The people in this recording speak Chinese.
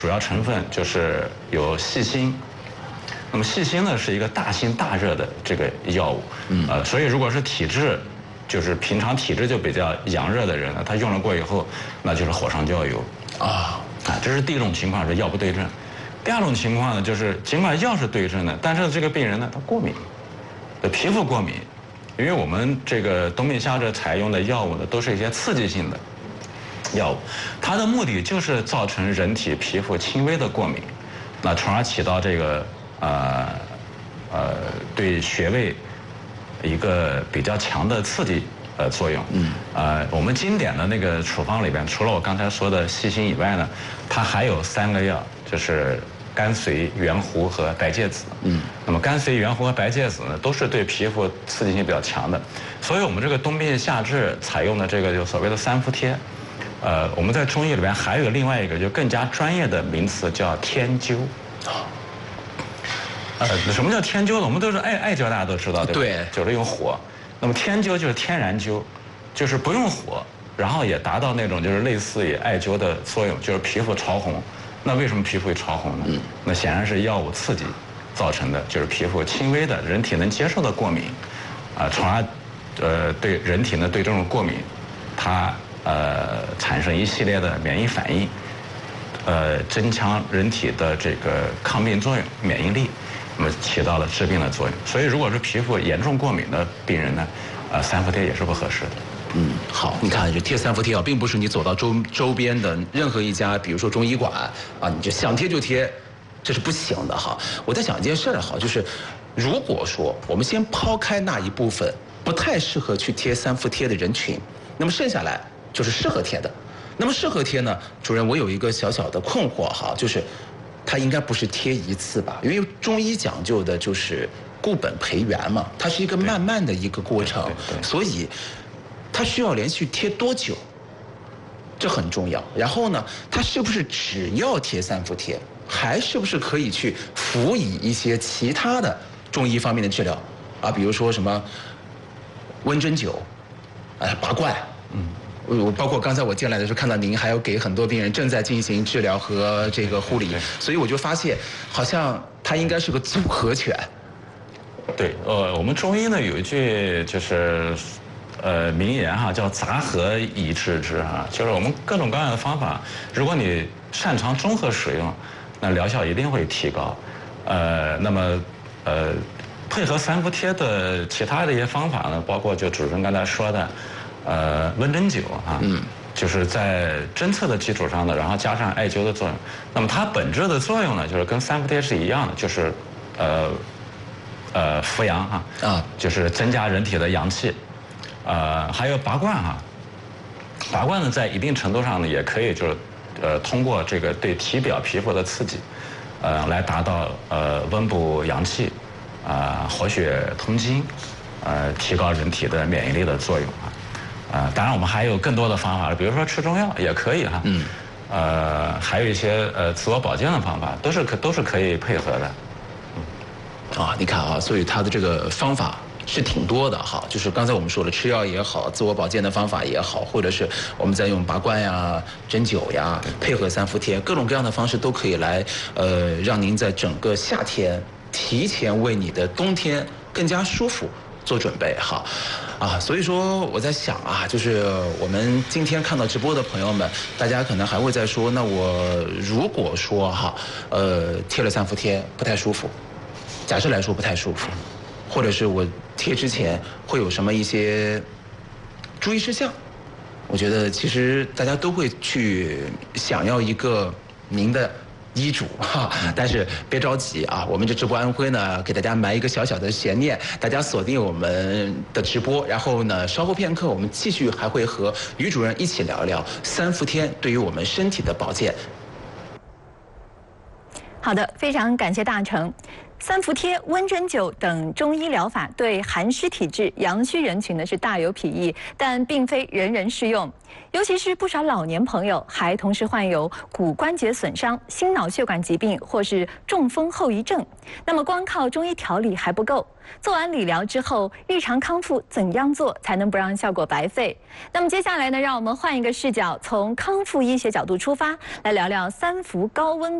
主要成分就是有细辛。那么细辛呢是一个大辛大热的这个药物，所以如果是体质，就是平常体质就比较阳热的人呢，他用了过以后，那就是火上浇油这是第一种情况，是药不对症。第二种情况呢，就是尽管药是对症的，但是这个病人呢他过敏，皮肤过敏，因为我们这个冬病夏治采用的药物呢，都是一些刺激性的药物，它的目的就是造成人体皮肤轻微的过敏，那从而起到这个对穴位一个比较强的刺激作用。我们经典的那个处方里边，除了我刚才说的细辛以外呢，它还有3个药，就是甘遂、圆胡和白芥子。那么甘遂、圆胡和白芥子呢，都是对皮肤刺激性比较强的，所以我们这个冬病夏治采用的这个就所谓的3伏贴。我们在中医里边还有另外一个就更加专业的名词叫天灸。什么叫天灸呢？我们都是艾灸，大家都知道，对吧？ 对， 就是用火。那么天灸就是天然灸，就是不用火，然后也达到那种就是类似于艾灸的作用，就是皮肤潮红。那为什么皮肤会潮红呢？那显然是药物刺激造成的，就是皮肤轻微的人体能接受的过敏，从而对人体呢对这种过敏，它产生一系列的免疫反应，增强人体的这个抗病作用、免疫力。那么起到了治病的作用，所以如果是皮肤严重过敏的病人呢，3伏贴也是不合适的。 好，你看这贴3伏贴并不是你走到周边的任何一家，比如说中医馆你就想贴就贴，这是不行的哈。我在想一件事就是如果说我们先抛开那一部分不太适合去贴3伏贴的人群，那么剩下来就是适合贴的。那么适合贴呢，主任，我有一个小小的困惑就是。它应该不是贴一次吧？因为中医讲究的就是固本培元嘛，它是一个慢慢的一个过程，所以它需要连续贴多久，这很重要。然后呢，它是不是只要贴3伏贴，还是不是可以去辅以一些其他的中医方面的治疗比如说什么温针灸，拔罐，包括刚才我进来的时候看到您还有给很多病人正在进行治疗和这个护理，所以我就发现好像它应该是个组合拳。 对，我们中医呢有一句就是名言叫杂合以治之就是我们各种各样的方法，如果你擅长综合使用，那疗效一定会提高。那么配合3伏贴的其他的一些方法呢，包括就主任刚才说的。温针灸就是在针刺的基础上呢，然后加上艾灸的作用。那么它本质的作用呢，就是跟3伏贴是一样的，就是扶阳就是增加人体的阳气。还有拔罐拔罐呢，在一定程度上呢，也可以就是通过这个对体表皮肤的刺激，来达到温补阳气，活血通经，提高人体的免疫力的作用当然我们还有更多的方法，比如说吃中药也可以还有一些自我保健的方法，都是可以配合的。 你看所以它的这个方法是挺多的就是刚才我们说了，吃药也好，自我保健的方法也好，或者是我们在用拔罐呀、针灸呀，配合3伏贴，各种各样的方式都可以来让您在整个夏天提前为你的冬天更加舒服做准备所以说我在想就是我们今天看到直播的朋友们，大家可能还会在说，那我如果说贴了3伏贴不太舒服，假设来说不太舒服，或者是我贴之前会有什么一些注意事项，我觉得其实大家都会去想要一个您的医嘱但是别着急我们这直播安徽呢，给大家埋一个小小的悬念，大家锁定我们的直播，然后呢，稍后片刻我们继续还会和于主任一起聊聊3伏贴对于我们身体的保健。 好的，非常感谢大成。 三伏贴、温针灸等中医疗法对寒湿体质、阳虚人群呢是大有裨益，但并非人人适用。尤其是不少老年朋友还同时患有骨关节损伤、心脑血管疾病或是中风后遗症。那么光靠中医调理还不够，做完理疗之后，日常康复怎样做才能不让效果白费？那么接下来呢，让我们换一个视角，从康复医学角度出发，来聊聊三伏高温